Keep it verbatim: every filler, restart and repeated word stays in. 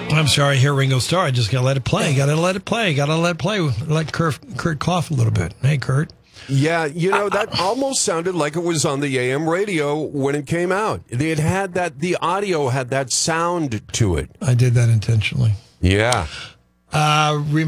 I'm sorry, here Ringo Starr. I just got to let it play. Got to let it play. Got to let it play. Let Kurt, Kurt cough a little bit. Hey, Kurt. Yeah, you know, that almost sounded like it was on the A M radio when it came out. It had that, the audio had that sound to it. I did that intentionally. Yeah. Uh,